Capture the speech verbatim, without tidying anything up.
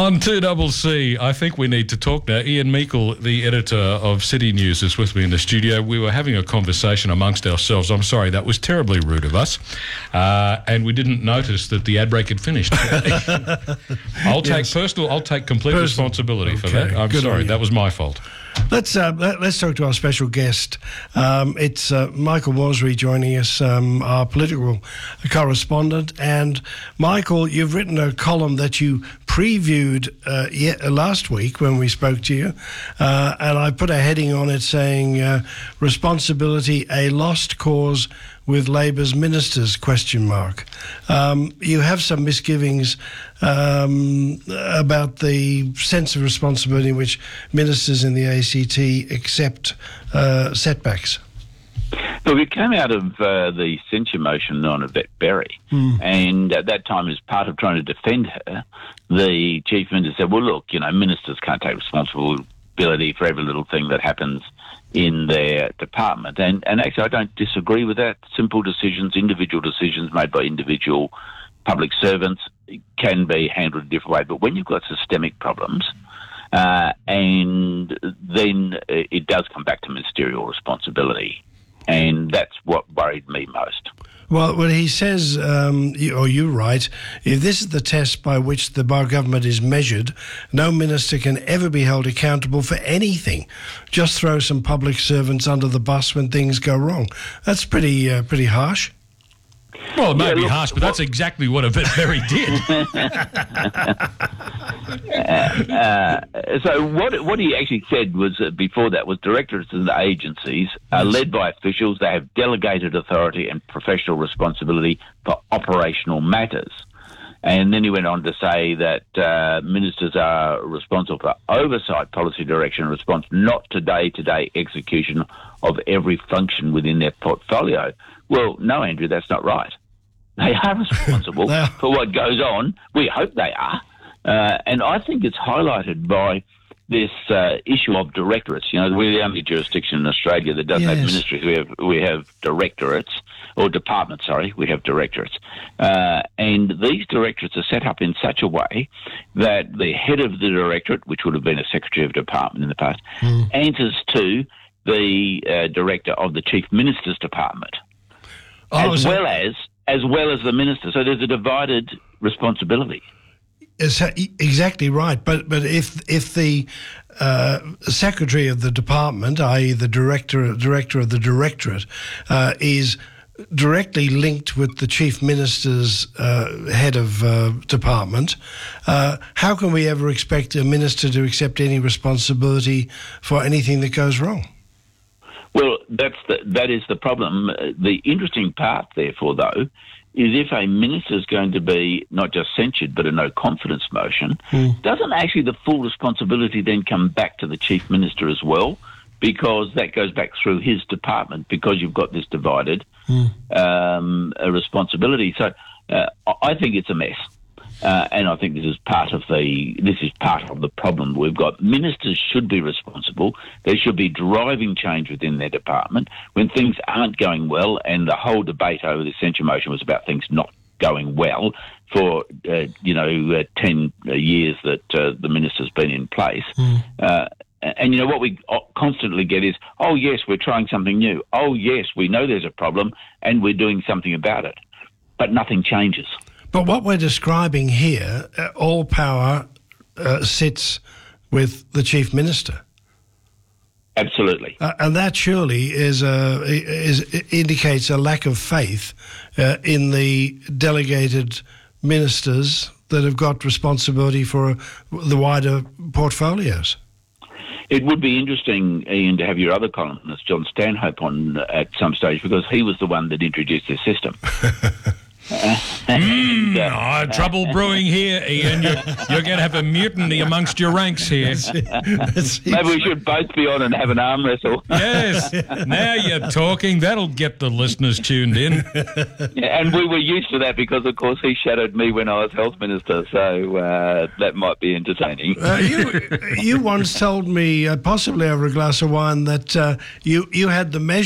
On two double C, I think we need to talk now. Ian Meikle, the editor of City News, is with me in the studio. We were having a conversation amongst ourselves. I'm sorry, that was terribly rude of us. Uh, and we didn't notice that the ad break had finished. I'll take yes. personal, I'll take complete personal. responsibility for okay. that. I'm Good sorry, that was my fault. Let's uh, let, let's talk to our special guest. Um, it's uh, Michael Wasry joining us, um, our political correspondent. And Michael, you've written a column that you previewed uh, yet, uh, last week when we spoke to you, uh, and I put a heading on it saying uh, "Responsibility: A Lost Cause with Labor's Ministers?" Question mark. Um, you have some misgivings um, about the sense of responsibility in which ministers in the A C T accept uh, setbacks. Look, it came out of uh, the censure motion on Yvette Berry, mm. and at that time, as part of trying to defend her, the Chief Minister said, well, look, you know, ministers can't take responsibility for every little thing that happens in their department. And, and actually, I don't disagree with that. Simple decisions, individual decisions made by individual public servants can be handled a different way. But when you've got systemic problems, uh, and then it does come back to ministerial responsibility. And that's what worried me most. Well, when he says, um, or you write, if this is the test by which the bar government is measured, no minister can ever be held accountable for anything. Just throw some public servants under the bus when things go wrong. That's pretty, uh, pretty harsh. Well, it may yeah, be look, harsh, but that's exactly what Yvette Berry did. uh, uh, so what what he actually said was uh, before that was directorates and agencies are yes. led by officials. They have delegated authority and professional responsibility for operational matters. And then he went on to say that uh, ministers are responsible for oversight, policy direction, and response, not to day-to-day execution of every function within their portfolio. Well, no, Andrew, that's not right. They are responsible no. for what goes on. We hope they are. Uh, and I think it's highlighted by this uh, issue of directorates. You know, we're the only jurisdiction in Australia that doesn't yes. have ministries. We have we have directorates, or departments, sorry. We have directorates. Uh, and these directorates are set up in such a way that the head of the directorate, which would have been a secretary of department in the past, mm. answers to the uh, director of the Chief Minister's Department, oh, as so- well as as well as the minister. So there's a divided responsibility. Exactly right, but but if if the uh, secretary of the department, that is, the director director of the directorate, uh, is directly linked with the chief minister's uh, head of uh, department, uh, how can we ever expect a minister to accept any responsibility for anything that goes wrong? Well, that's the, that is the problem. The interesting part, therefore, though, is if a minister is going to be not just censured but a no confidence motion, mm. doesn't actually the full responsibility then come back to the chief minister as well, because that goes back through his department, because you've got this divided mm. um, a responsibility. So uh, I think it's a mess. Uh, and I think this is part of the this is part of the problem we've got. Ministers should be responsible. They should be driving change within their department when things aren't going well. And the whole debate over the censure motion was about things not going well for uh, you know uh, ten years that uh, the minister's been in place. Mm. Uh, and you know what we constantly get is, oh yes, we're trying something new. Oh yes, we know there's a problem and we're doing something about it, but nothing changes. But what we're describing here, uh, all power uh, sits with the chief minister. Absolutely, uh, and that surely is a is indicates a lack of faith uh, in the delegated ministers that have got responsibility for the wider portfolios. It would be interesting, Ian, to have your other columnist, John Stanhope, on at some stage, because he was the one that introduced this system. Uh, and, uh, oh, trouble brewing here, Ian. You're, you're going to have a mutiny amongst your ranks here. Maybe we should both be on and have an arm wrestle. Yes, now you're talking. That'll get the listeners tuned in. Yeah, and we were used to that because, of course, he shadowed me when I was health minister, so uh, that might be entertaining. Uh, you, you once told me, uh, possibly over a glass of wine, that uh, you, you had the measure